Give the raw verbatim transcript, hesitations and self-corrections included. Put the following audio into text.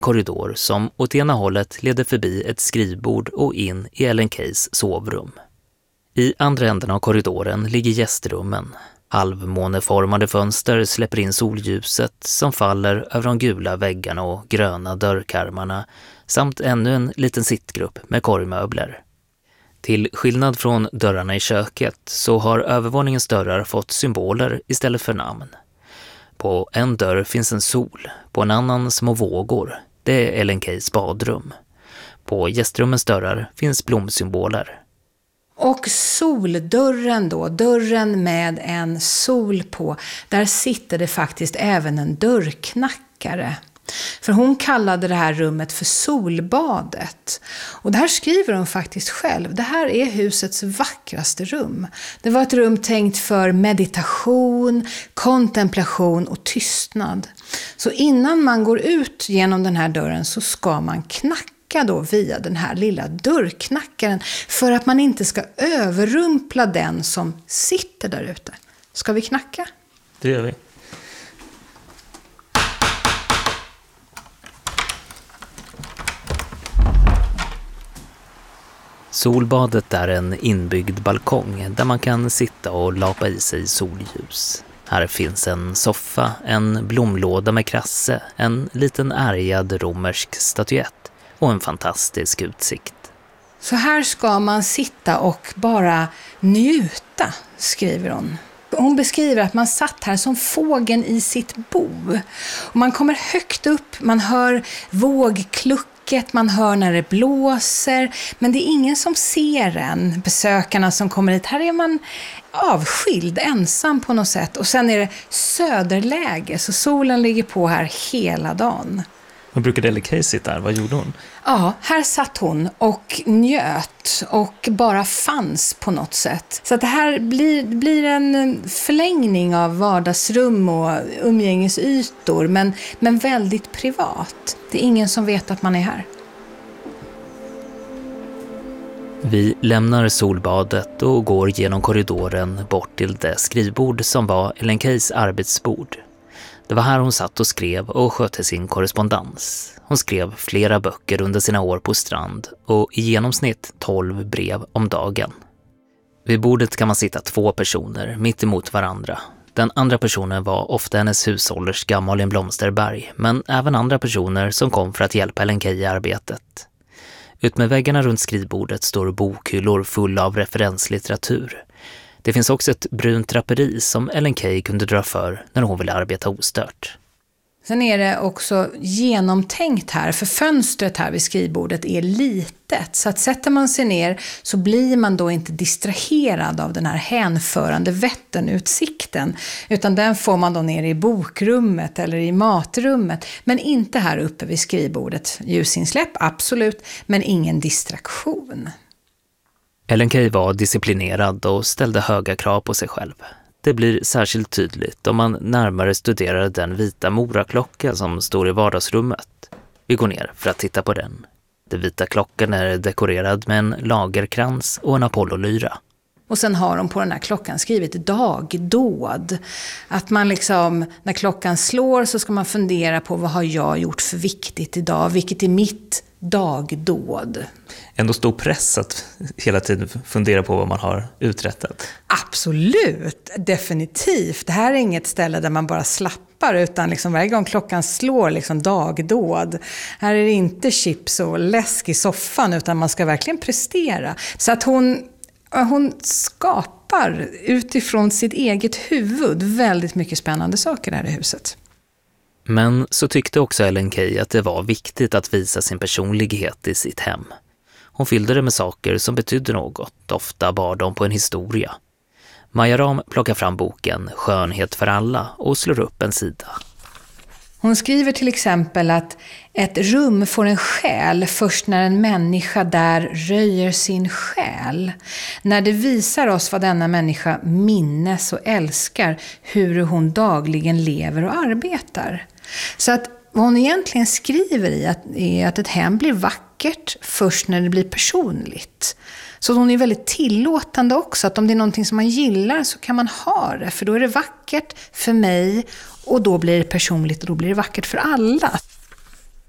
korridor som åt ena hållet leder förbi ett skrivbord och in i Ellen Keys sovrum. I andra änden av korridoren ligger gästrummen. Halvmåneformade fönster släpper in solljuset som faller över de gula väggarna och gröna dörrkarmarna samt ännu en liten sittgrupp med korgmöbler. Till skillnad från dörrarna i köket så har övervåningens dörrar fått symboler istället för namn. På en dörr finns en sol, på en annan små vågor. Det är Ellen Keys badrum. På gästrummens dörrar finns blomsymboler. Och soldörren då, dörren med en sol på, där sitter det faktiskt även en dörrknackare. För hon kallade det här rummet för solbadet. Och det här skriver hon faktiskt själv. Det här är husets vackraste rum. Det var ett rum tänkt för meditation, kontemplation och tystnad. Så innan man går ut genom den här dörren så ska man knacka då via den här lilla dörrknackaren för att man inte ska överrumpla den som sitter där ute. Ska vi knacka? Det gör vi. Solbadet är en inbyggd balkong där man kan sitta och lapa i sig solljus. Här finns en soffa, en blomlåda med krasse, en liten ärgad romersk statyett och en fantastisk utsikt. Så här ska man sitta och bara njuta, skriver hon. Hon beskriver att man satt här som fågeln i sitt bo. Och man kommer högt upp, man hör vågklucket, man hör när det blåser. Men det är ingen som ser en, besökarna som kommer hit. Här är man avskild, ensam på något sätt. Och sen är det söderläge, så solen ligger på här hela dagen. Vad brukade Ellen Key sitta här? Vad gjorde hon? Ja, här satt hon och njöt och bara fanns på något sätt. Så att det här blir, blir en förlängning av vardagsrum och umgängesytor, men, men väldigt privat. Det är ingen som vet att man är här. Vi lämnar solbadet och går genom korridoren bort till det skrivbord som var Ellen Keys arbetsbord. Det var här hon satt och skrev och skötte sin korrespondens. Hon skrev flera böcker under sina år på Strand och i genomsnitt tolv brev om dagen. Vid bordet kan man sitta två personer mitt emot varandra. Den andra personen var ofta hennes hushållerska Malin Blomsterberg, men även andra personer som kom för att hjälpa Ellen Key i arbetet. Ut med väggarna runt skrivbordet står bokhyllor fulla av referenslitteratur. Det finns också ett brunt draperi som Ellen Key kunde dra för när hon ville arbeta ostört. Sen är det också genomtänkt här, för fönstret här vid skrivbordet är litet. Så att sätter man sig ner så blir man då inte distraherad av den här hänförande Vätternutsikten. Utan den får man då ner i bokrummet eller i matrummet. Men inte här uppe vid skrivbordet. Ljusinsläpp, absolut, men ingen distraktion. Ellen Key var disciplinerad och ställde höga krav på sig själv. Det blir särskilt tydligt om man närmare studerar den vita moraklocka som står i vardagsrummet. Vi går ner för att titta på den. Den vita klockan är dekorerad med en lagerkrans och en apollolyra. Och sen har de på den här klockan skrivit dagdåd. Att man liksom, när klockan slår så ska man fundera på vad har jag gjort för viktigt idag? Vilket är mitt dagdåd? Ändå stor press att hela tiden fundera på vad man har uträttat. Absolut, definitivt. Det här är inget ställe där man bara slappar, utan liksom varje gång klockan slår liksom dagdåd. Här är det inte chips och läsk i soffan, utan man ska verkligen prestera. Så att hon, hon skapar utifrån sitt eget huvud väldigt mycket spännande saker här i huset. Men så tyckte också Ellen Key att det var viktigt att visa sin personlighet i sitt hem. Hon fyllde det med saker som betydde något, ofta bar de på en historia. Maja Ram plockar fram boken Skönhet för alla och slår upp en sida. Hon skriver till exempel att ett rum får en själ först när en människa där röjer sin själ. När det visar oss vad denna människa minnes och älskar, hur hon dagligen lever och arbetar. Så att vad hon egentligen skriver i att, är att ett hem blir vackert först när det blir personligt. Så hon är väldigt tillåtande också, att om det är någonting som man gillar så kan man ha det. För då är det vackert för mig och då blir det personligt och då blir det vackert för alla.